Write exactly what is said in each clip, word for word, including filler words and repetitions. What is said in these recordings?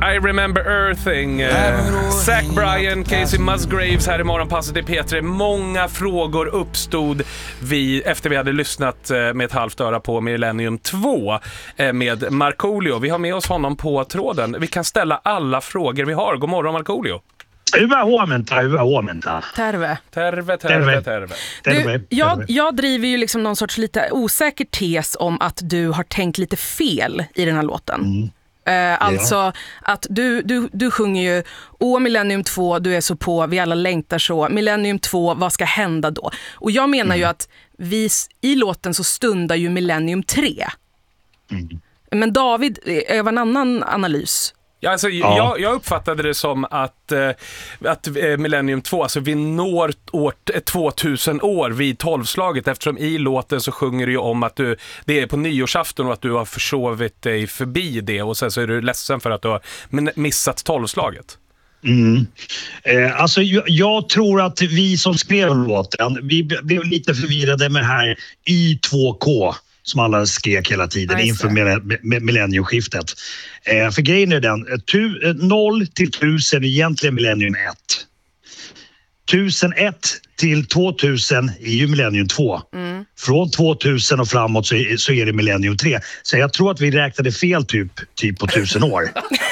I remember Earthing. Uh, Zach Bryan, Casey Musgraves här i Morgonpasset i P tre. Många frågor uppstod vi, efter vi hade lyssnat uh, med ett halvt öra på Millennium två uh, med Markoolio. Vi har med oss honom på tråden. Vi kan ställa alla frågor vi har. God morgon, Markoolio. Hyvää huomenta, hyvää huomenta. Terve. Terve, terve, terve. Du, jag, jag driver ju liksom någon sorts lite osäker tes om att du har tänkt lite fel i den här låten. Mm. Uh, alltså ja. att du, du, du sjunger ju Åh Millennium två, du är så på, vi alla längtar så. Millennium två, vad ska hända då? Och jag menar mm. ju att vi, i låten så stundar ju Millennium tre. Mm. Men David, över en annan analys. Ja, alltså, ja. jag, jag uppfattade det som att, eh, att eh, Millennium två, alltså vi når år, tvåtusen år vid tolvslaget, eftersom i låten så sjunger du ju om att du, det är på nyårsafton och att du har försovit dig förbi det och sen så är du ledsen för att du har missat tolvslaget. Mm. Eh, alltså jag, jag tror att vi som skrev låten, vi blev lite förvirrade med det här Y två K som alla skrek hela tiden inför millenniumskiftet. Eh, för grejen är den, tu, noll till tusen är egentligen Millennium ett. tusen ett till tvåtusen är ju Millennium två. Mm. Från tvåtusen och framåt så är, så är det Millennium tre. Så jag tror att vi räknade fel typ, typ på tusen år.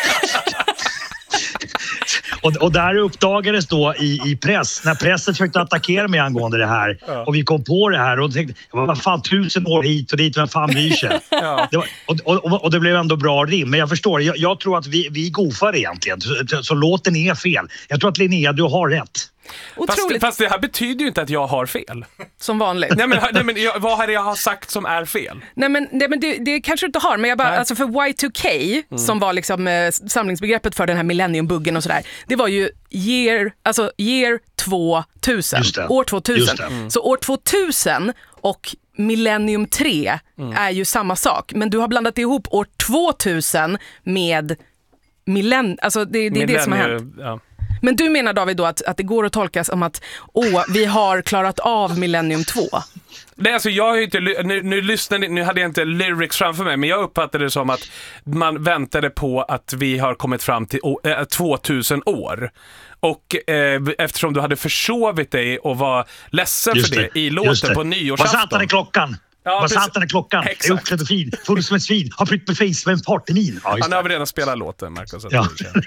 Och, och där uppdagades då i, i press, när pressen försökte attackera mig angående det här. Ja. Och vi kom på det här och tänkte, vad fan, tusen år hit och dit, vem fan bryr sig? Ja. Det var, och, och, och det blev ändå bra rim. Men jag förstår, jag, jag tror att vi, vi goofar egentligen. Så, så låten är fel. Jag tror att Linnea, du har rätt. Fast, fast det här betyder ju inte att jag har fel. Som vanligt. Nej men, nej, men jag, vad har jag sagt som är fel? Nej men, nej, men det, det kanske du inte har. Men jag bara, alltså för Y två K mm. som var liksom eh, samlingsbegreppet för den här millenniumbuggen och sådär. Det var ju year, alltså year tvåtusen. År tvåtusen. Mm. Så år tvåtusen och Millennium tre mm. är ju samma sak. Men du har blandat ihop år tvåtusen med millenn... Alltså det, det är det som har hänt. Ja. Men du menar, David, då att, att det går att tolkas om att åh, vi har klarat av Millennium två? Nej, alltså jag har inte, nu, nu, lyssnade, nu hade jag inte lyrics framför mig, men jag uppfattade det som att man väntade på att vi har kommit fram till äh, tvåtusen år. Och eh, eftersom du hade försovit dig och var ledsen just för det, det i låten på nyårsafton. Vad satt han i klockan? Ja, vad satt den klockan? Exakt. Jag är uppklädd och fin, full som ett svin, har prytt med face med en partymin. Ja, han har redan spelat låten, Marcus. Ja.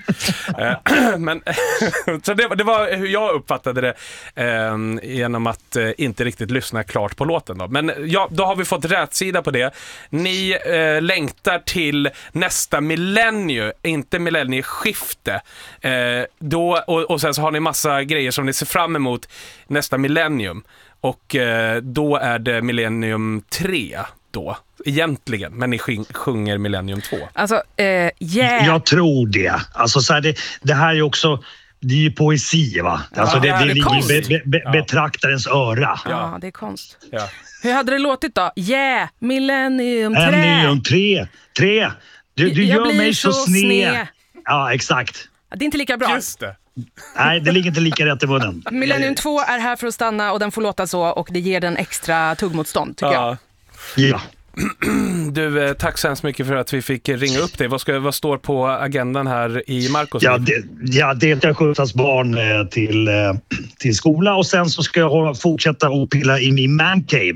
Men så det, det var hur jag uppfattade det eh, genom att eh, inte riktigt lyssna klart på låten. Då. Men ja, då har vi fått rätt sida på det. Ni eh, längtar till nästa millennium, inte millennieskifte. Eh, då, och, och sen så har ni massa grejer som ni ser fram emot nästa millennium. Och eh, då är det Millennium tre då, egentligen. Men ni sjung, sjunger Millennium två. Alltså, eh, yeah. Jag tror det. Alltså, så här, det, det här är också, det är ju poesi, va? Alltså, ja, det, det, det ligger be, be, be, ja. betraktarens öra. Ja, ja, det är konst. Ja. Hur hade det låtit då? Yeah, Millennium tre. Millennium tre. tre. Du, du gör mig så sned. sned. Ja, exakt. Det är inte lika bra. Just det. Nej, det ligger inte lika rätt i munnen. Millennium två är här för att stanna och den får låta så och det ger den extra tuggmotstånd, tycker ja. jag. Ja. Du, tack så hemskt mycket för att vi fick ringa upp dig. Vad, ska, vad står på agendan här i Marcos? Ja, det, ja, det är att skjutsas barn till, till skola och sen så ska jag fortsätta att pilla in i mancave.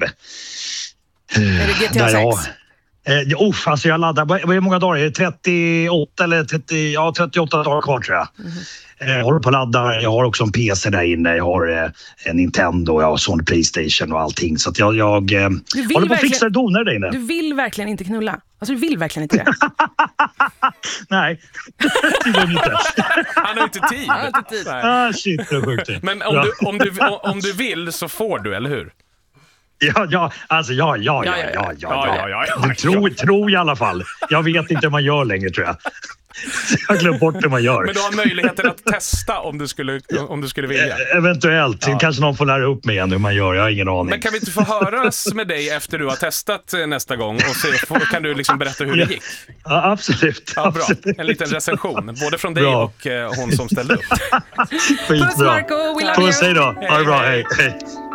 Är det G T A sex? Eh, oh, alltså jag laddar, vad är det många dagar? Är det trettioåtta eller trettio, ja, trettioåtta dagar kvar tror jag. Mm. Eh, jag håller på att ladda, jag har också en P C där inne, jag har eh, en Nintendo, jag har Sony PlayStation och allting. Så att jag, jag eh, håller på att fixa doner där inne. Du vill verkligen inte knulla? Alltså du vill verkligen inte det? Nej, det vill inte. Han har inte tid. Han har inte tid. Ah, shit, det är sjukt. Men om du, om, du, om du vill så får du, eller hur? Ja, ja, alltså ja, ja, ja, ja, ja, ja, ja, ja, ja. Du tror, tror i alla fall. Jag vet inte hur man gör längre, tror jag. Jag har glömt bort hur man gör. Men du har möjligheten att testa om du skulle, om du skulle vilja. Eventuellt. Ja. Kanske någon får lära upp mig igen hur man gör. Jag har ingen aning. Men kan vi inte få höras med dig efter du har testat nästa gång och se, kan du liksom berätta hur det gick? Ja, absolut. Ja, bra. Absolut. En liten recension. Både från dig bra. och eh, hon som ställde upp. Puss, Marco. We love you. Puss, hej då. Ha det bra. Hej, hej.